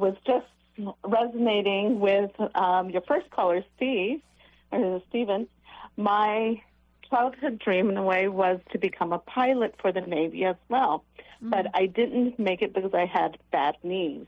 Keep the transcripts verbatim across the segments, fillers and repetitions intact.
was just resonating with um, your first caller, Steve, or Stephen. My childhood dream, in a way, was to become a pilot for the Navy as well. Mm. But I didn't make it because I had bad knees.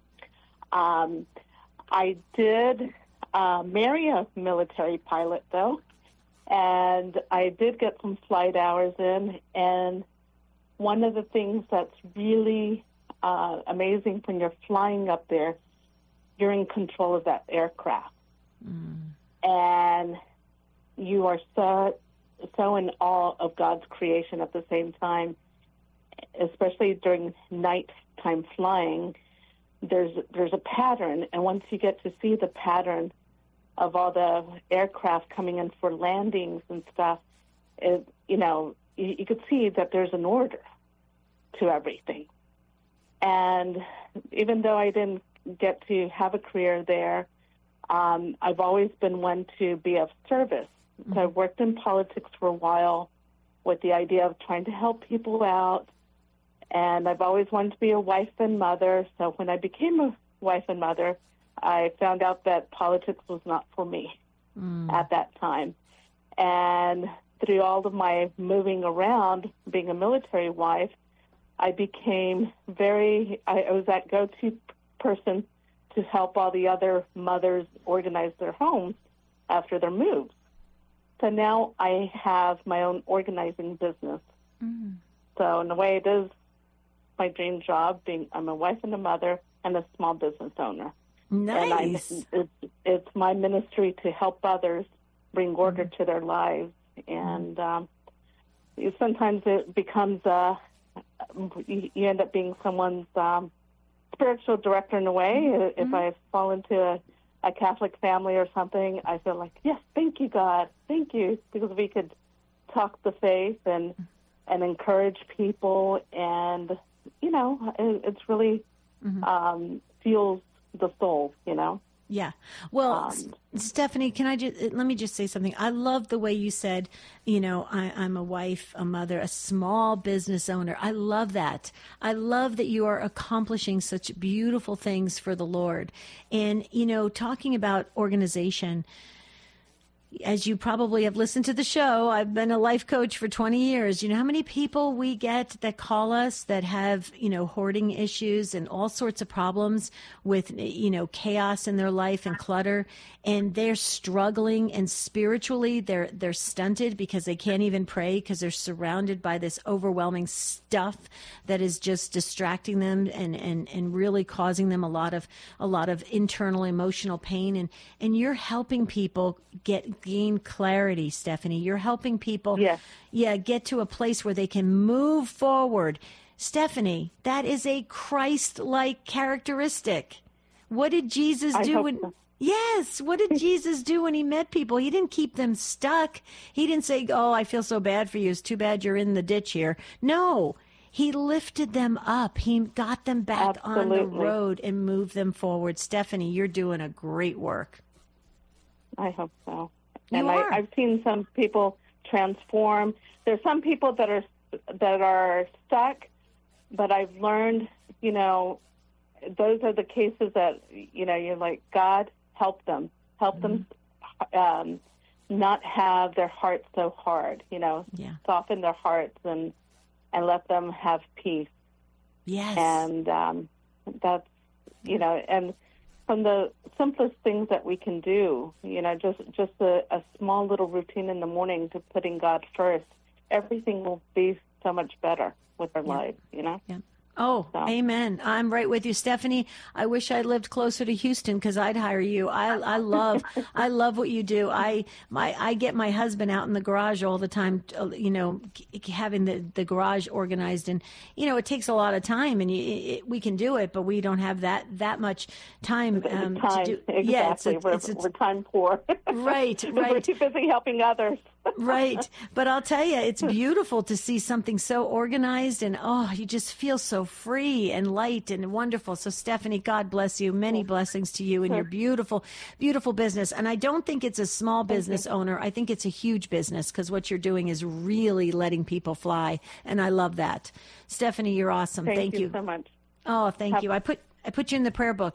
Um, I did uh, marry a military pilot, though, and I did get some flight hours in. And one of the things that's really uh, amazing when you're flying up there, you're in control of that aircraft. Mm. And you are so, so in awe of God's creation at the same time, especially during nighttime flying. There's there's a pattern, and once you get to see the pattern of all the aircraft coming in for landings and stuff, it, you know, you, you could see that there's an order to everything. And even though I didn't get to have a career there, um, I've always been one to be of service. Mm-hmm. So I worked in politics for a while with the idea of trying to help people out. And I've always wanted to be a wife and mother. So when I became a wife and mother, I found out that politics was not for me mm. at that time. And through all of my moving around, being a military wife, I became very, I, I was that go-to person to help all the other mothers organize their homes after their moves. So now I have my own organizing business. Mm. So in a way, it is my dream job. Being, I'm a wife and a mother and a small business owner. Nice. And I, it's, it's my ministry to help others bring order mm. to their lives. And um, sometimes it becomes, uh, you, you end up being someone's um, spiritual director in a way. Mm-hmm. If I fall into a, a Catholic family or something, I feel like, yes, thank you, God. Thank you. Because we could talk the faith and and encourage people, and you know, it, it's really mm-hmm. um, fuels the soul, you know. Yeah. Well, Um, Stephanie, can I just, let me just say something. I love the way you said, you know, I, I'm a wife, a mother, a small business owner. I love that. I love that you are accomplishing such beautiful things for the Lord. And, you know, talking about organization, as you probably have listened to the show, I've been a life coach for twenty years. You know how many people we get that call us that have, you know, hoarding issues and all sorts of problems with, you know, chaos in their life and clutter, and they're struggling, and spiritually they're they're stunted because they can't even pray because they're surrounded by this overwhelming stuff that is just distracting them and, and, and really causing them a lot of a lot of internal emotional pain. And, and you're helping people get gain clarity, Stephanie. You're helping people Yes. yeah, get to a place where they can move forward. Stephanie, that is a Christ-like characteristic. What did Jesus I do hope when so. Yes, what did Jesus do when he met people? He didn't keep them stuck. He didn't say, "Oh, I feel so bad for you. It's too bad you're in the ditch here." No. He lifted them up. He got them back Absolutely. on the road and moved them forward. Stephanie, you're doing a great work. I hope so. You and are. I, I've seen some people transform. There's some people that are that are stuck, but I've learned, you know, those are the cases that, you know, you're like, God, help them, help mm-hmm. them um, not have their hearts so hard, you know, yeah. soften their hearts and and let them have peace. Yes. And um, that's, you know, and from the simplest things that we can do, you know, just just a, a small little routine in the morning to putting God first, everything will be so much better with our yeah. lives, you know? Yeah. Oh, So. amen. I'm right with you, Stephanie. I wish I lived closer to Houston because I'd hire you. I I love I love what you do. I my I get my husband out in the garage all the time. uh, You know, c- having the, the garage organized, and you know, it takes a lot of time, and you, it, we can do it, but we don't have that that much time, um, time, to do. exactly. Yeah, it's a, we're, it's a, we're time poor. Right, Because right. We're too busy helping others. Right. But I'll tell you, it's beautiful to see something so organized, and oh, you just feel so free and light and wonderful. So Stephanie, God bless you. Many blessings to you and your beautiful, beautiful business. And I don't think it's a small business owner. I think it's a huge business because what you're doing is really letting people fly. And I love that. Stephanie, you're awesome. Thank, Thank you you so much. Oh, thank Have- you. I put I put you in the prayer book.